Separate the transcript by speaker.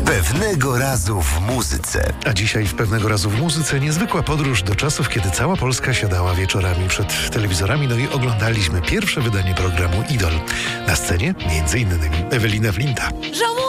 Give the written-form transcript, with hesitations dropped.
Speaker 1: Pewnego razu w muzyce.
Speaker 2: A dzisiaj w Pewnego razu w muzyce niezwykła podróż do czasów, kiedy cała Polska siadała wieczorami przed telewizorami, no i oglądaliśmy pierwsze wydanie programu Idol. Na scenie m.in. Ewelina Flinta.